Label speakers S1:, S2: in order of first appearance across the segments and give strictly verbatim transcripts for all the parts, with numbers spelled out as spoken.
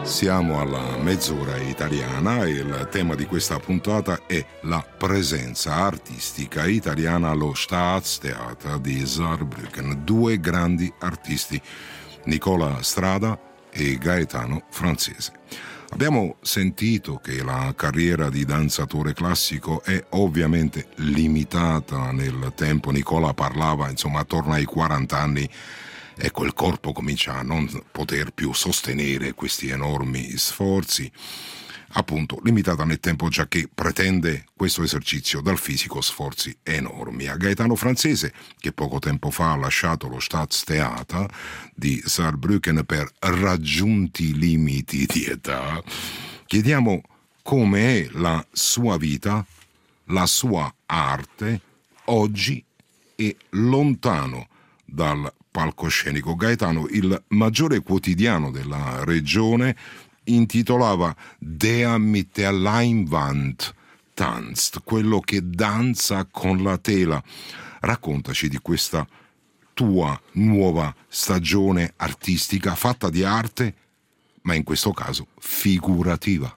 S1: Siamo alla mezz'ora italiana e il tema di questa puntata è la presenza artistica italiana allo Staatstheater di Saarbrücken. Due grandi artisti, Nicola Strada e Gaetano Francese. Abbiamo sentito che la carriera di danzatore classico è ovviamente limitata nel tempo. Nicola parlava, insomma, attorno ai quaranta anni. Ecco, il corpo comincia a non poter più sostenere questi enormi sforzi, appunto limitata nel tempo, già che pretende questo esercizio dal fisico sforzi enormi. A Gaetano Francese, che poco tempo fa ha lasciato lo Staatstheater di Saarbrücken per raggiunti limiti di età, chiediamo come è la sua vita, la sua arte, oggi e lontano dal palcoscenico. Gaetano, il maggiore quotidiano della regione, intitolava Der mit der Leinwand tanzt, quello che danza con la tela. Raccontaci di questa tua nuova stagione artistica fatta di arte, ma in questo caso figurativa.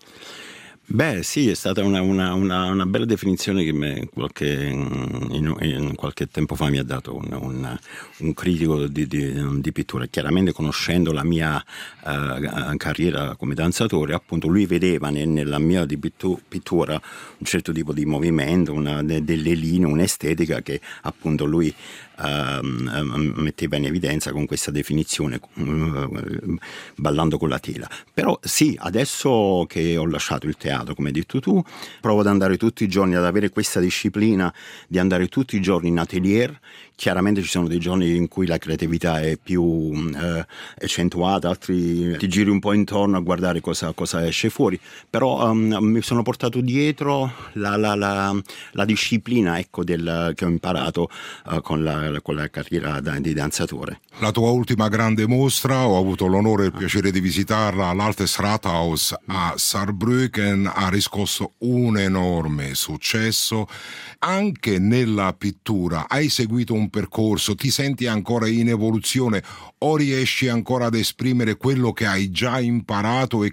S2: Beh sì, è stata una, una, una, una bella definizione che me qualche, in, in qualche tempo fa mi ha dato un, un, un critico di, di, di pittura. Chiaramente, conoscendo la mia uh, carriera come danzatore, appunto lui vedeva nel, nella mia di pittura un certo tipo di movimento, una, de, delle linee, un'estetica che appunto lui uh, metteva in evidenza con questa definizione, uh, ballando con la tela. Però sì, adesso che ho lasciato il teatro, come hai detto tu, provo ad andare tutti i giorni, ad avere questa disciplina di andare tutti i giorni in atelier. Chiaramente ci sono dei giorni in cui la creatività è più eh, accentuata, altri ti giri un po' intorno a guardare cosa, cosa esce fuori, però um, mi sono portato dietro la, la, la, la disciplina, ecco, del, che ho imparato uh, con, la, con la carriera da, di danzatore.
S1: La tua ultima grande mostra, ho avuto l'onore e il piacere di visitarla, l'Altes Rathaus a Saarbrücken, ha riscosso un enorme successo. Anche nella pittura hai seguito un percorso, ti senti ancora in evoluzione o riesci ancora ad esprimere quello che hai già imparato e